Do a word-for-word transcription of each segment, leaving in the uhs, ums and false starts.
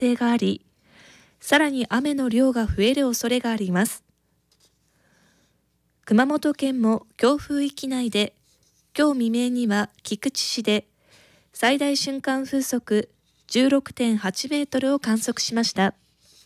性があり、さらに雨の量が増える恐れがあります。熊本県も強風域内で、今日未明には菊池市で最大瞬間風速 じゅうろくてんはち メートルを観測しました。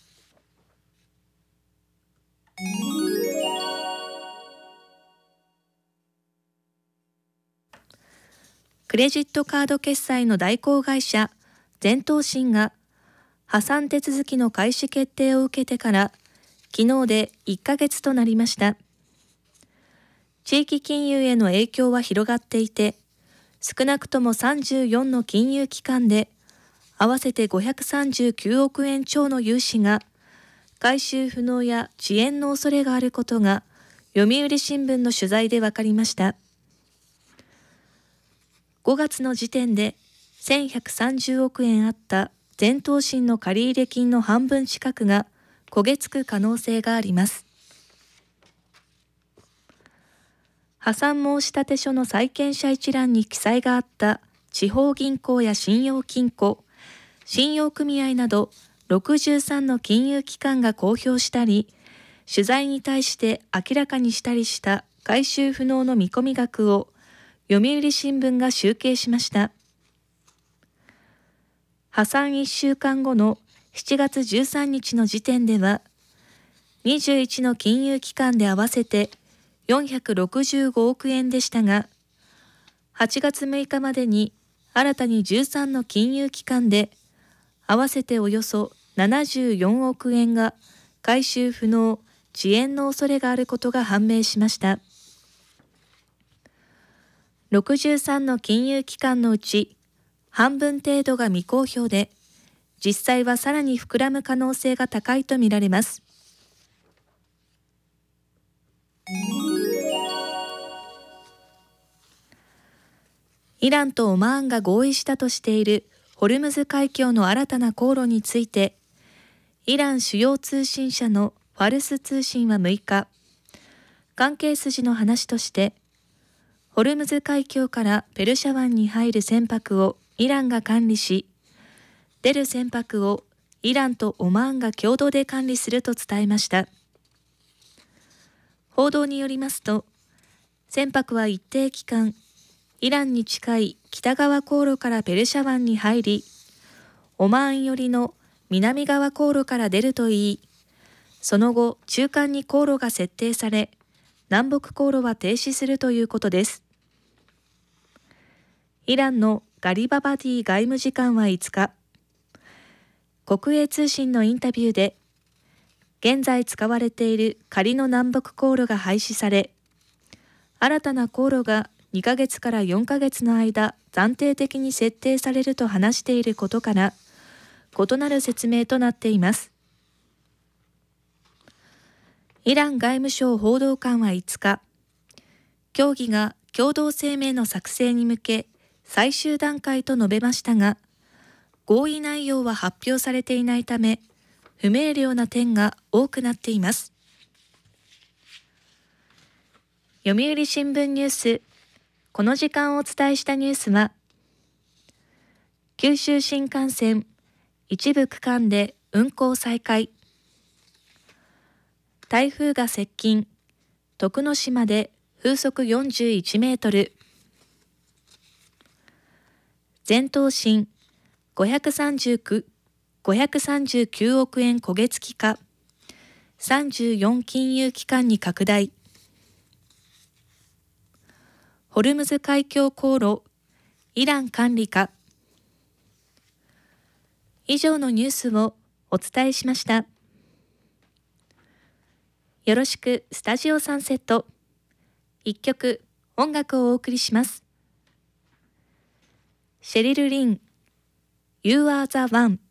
クレジットカード決済の代行会社全東信が破産手続きの開始決定を受けてから昨日でいっかげつとなりました。地域金融への影響は広がっていて、少なくともさんじゅうよんの金融機関で合わせてごひゃくさんじゅうきゅうおくえん超の融資が回収不能や遅延の恐れがあることが読売新聞の取材で分かりました。ごがつの時点でせんひゃくさんじゅうおくえんあった全東信の借入金の半分近くが焦げ付く可能性があります。破産申立書の債権者一覧に記載があった地方銀行や信用金庫、信用組合などろくじゅうさんの金融機関が公表したり、取材に対して明らかにしたりした回収不能の見込み額を読売新聞が集計しました。破産いっしゅうかんごのしちがつじゅうさんにちの時点では、にじゅういちの金融機関で合わせてよんひゃくろくじゅうごおくえんでしたが、はちがつむいかまでに新たにじゅうさんの金融機関で合わせておよそななじゅうよんおくえんが回収不能、遅延の恐れがあることが判明しました。ろくじゅうさんの金融機関のうち半分程度が未公表で、実際はさらに膨らむ可能性が高いとみられます。イランとオマーンが合意したとしているホルムズ海峡の新たな航路について、イラン主要通信社のファルス通信はむいか、関係筋の話として、ホルムズ海峡からペルシャ湾に入る船舶をイランが管理し、出る船舶をイランとオマーンが共同で管理すると伝えました。報道によりますと、船舶は一定期間、イランに近い北側航路からペルシャ湾に入り、オマーン寄りの南側航路から出るといい、その後中間に航路が設定され、南北航路は停止するということです。イランのガリババディ外務次官はいつか、国営通信のインタビューで、現在使われている仮の南北航路が廃止され、新たな航路がにかげつからよんかげつの間暫定的に設定されると話していることから、異なる説明となっています。イラン外務省報道官はいつか、協議が共同声明の作成に向け最終段階と述べましたが、合意内容は発表されていないため、不明瞭な点が多くなっています。読売新聞ニュース、この時間お伝えしたニュースは、九州新幹線一部区間で運行再開、台風が接近、徳之島で風速よんじゅういちメートル、全東信ごひゃくさんじゅうきゅうおくえん焦げ付きか、さんじゅうよん金融機関に拡大、ホルムズ海峡航路、イラン管理か。以上のニュースをお伝えしました。よろしくスタジオサンセット。一曲音楽をお送りします。シェリル・リン、You Are the One。